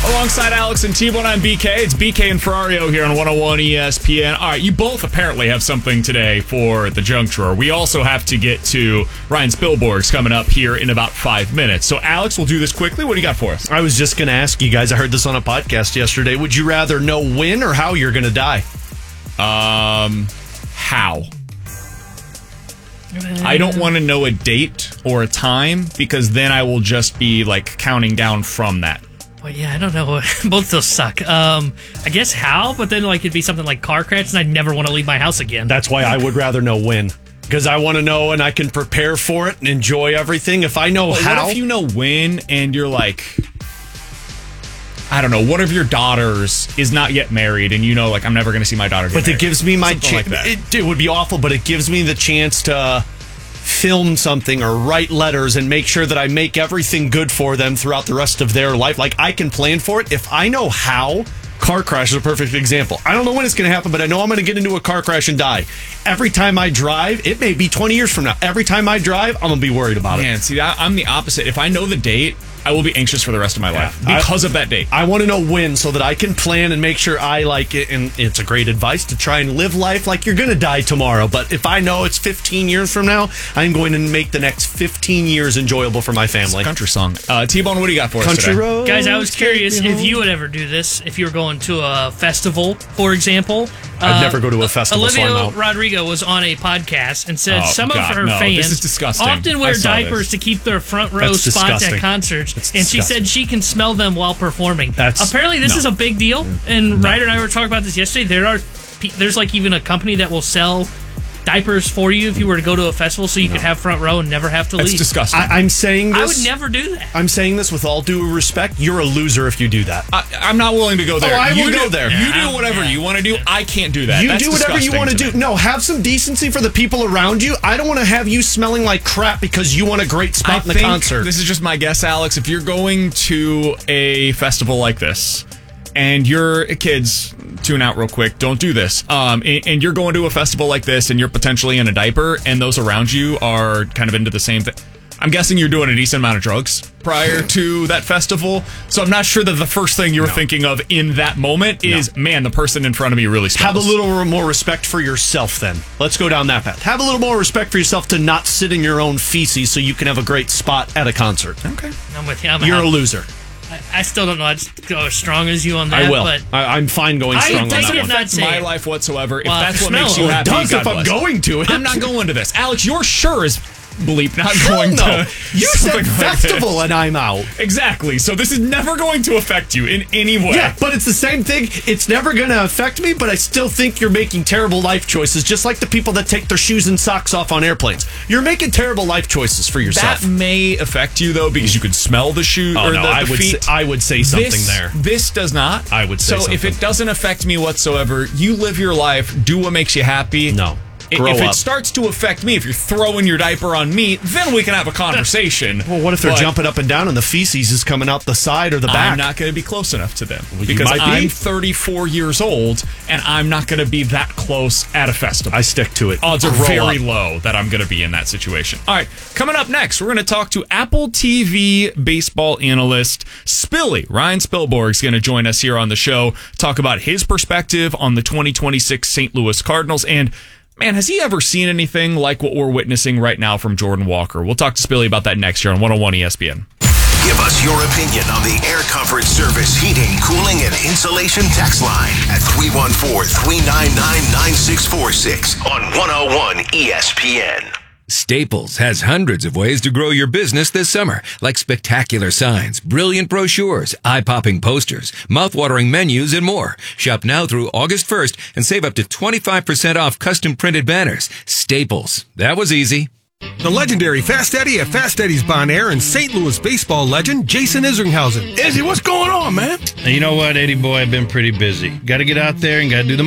Alongside Alex and T-Bone on BK, it's BK and Ferrario here on 101 ESPN. All right, you both apparently have something today for the junk drawer. We also have to get to Ryan Spilborgh's coming up here in about 5 minutes. So, Alex, we'll do this quickly. What do you got for us? I was just going to ask you guys, I heard this on a podcast yesterday. Would you rather know when or how you're going to die? How? I don't want to know a date or a time because then I will just be like counting down from that. Well, yeah, I don't know. Both those suck. I guess how, but then like it'd be something like car crash, and I'd never want to leave my house again. That's why I would rather know when. Because I want to know and I can prepare for it and enjoy everything. If I know how. What if you know when and you're like, I don't know, one of your daughters is not yet married and you know, like, I'm never going to see my daughter get married. But it gives me my chance. Like it would be awful, but it gives me the chance to film something or write letters and make sure that I make everything good for them throughout the rest of their life. Like, I can plan for it. If I know how, car crash is a perfect example. I don't know when it's going to happen, but I know I'm going to get into a car crash and die. Every time I drive, it may be 20 years from now. Every time I drive, I'm going to be worried about it. Man, see, I'm the opposite. If I know the date, I will be anxious for the rest of my life because of that date. I want to know when so that I can plan and make sure I like it. And it's a great advice to try and live life like you're going to die tomorrow. But if I know it's 15 years from now, I'm going to make the next 15 years enjoyable for my family. It's a country song. T-Bone, what do you got for us Country today? Road. Guys, I was curious if you would ever do this, if you were going to a festival, for example. I'd never go to a festival. Olivia Rodrigo was on a podcast and said some of her fans this is disgusting. often wear diapers to keep their front row spots at concerts. And she said she can smell them while performing. Apparently, this is a big deal. And Ryder and I were talking about this yesterday. There's like even a company that will sell diapers for you if you were to go to a festival so you could have front row and never have to leave. That's disgusting. I'm saying this. I would never do that. I'm saying this with all due respect. You're a loser if you do that. I'm not willing to go there. I will go there. You do whatever you want to do. I can't do that. You That's do whatever you want to do. me. No, have some decency for the people around you. I don't want to have you smelling like crap because you want a great spot in the concert. This is just my guess, Alex. If you're going to a festival like this and your kids tune out real quick, don't do this. And you're going to a festival like this and you're potentially in a diaper and those around you are kind of into the same thing. I'm guessing you're doing a decent amount of drugs prior to that festival. So I'm not sure that the first thing you're thinking of in that moment is, man, the person in front of me really smells. Have a little more respect for yourself then. Let's go down that path. Have a little more respect for yourself to not sit in your own feces so you can have a great spot at a concert. Okay. I'm with you. You're a loser. I still don't know how to go as strong as you on that. I will. But I'm fine going strong on that it one. not It's my life whatsoever. If Well, that's if what it makes smells, you well, happy, It does God if I'm bless. going to it. I'm not going to this. Alex, you're sure as bleep not Hell going no. to. You said something like festival this. and I'm out. Exactly. So this is never going to affect you in any way. Yeah, but it's the same thing. It's never going to affect me, but I still think you're making terrible life choices, just like the people that take their shoes and socks off on airplanes. You're making terrible life choices for yourself. That may affect you, though, because you could smell the shoe or the feet. I would say something there. This does not. I would say so something. if it doesn't affect me whatsoever, you live your life, do what makes you happy. No. If Grow it up. starts to affect me, if you're throwing your diaper on me, then we can have a conversation. Well, what if they're But jumping up and down and the feces is coming out the side or the back? I'm not going to be close enough to them you because might be. I'm 34 years old and I'm not going to be that close at a festival. I stick to it. Odds are Grow very up. low that I'm going to be in that situation. All right, coming up next, we're going to talk to Apple TV baseball analyst Spilly. Ryan Spilborgh's going to join us here on the show, talk about his perspective on the 2026 St. Louis Cardinals. And, man, has he ever seen anything like what we're witnessing right now from Jordan Walker? We'll talk to Spilly about that next year on 101 ESPN. Give us your opinion on the Air Comfort Service heating, cooling, and insulation text line at 314-399-9646 on 101 ESPN. Staples has hundreds of ways to grow your business this summer, like spectacular signs, brilliant brochures, eye-popping posters, mouth-watering menus, and more. Shop now through August 1st and save up to 25% off custom-printed banners. Staples. That was easy. The legendary Fast Eddie at Fast Eddie's Bon Air and St. Louis baseball legend Jason Isringhausen. Izzy, what's going on, man? You know what, Eddie boy, I've been pretty busy. Got to get out there and got to do the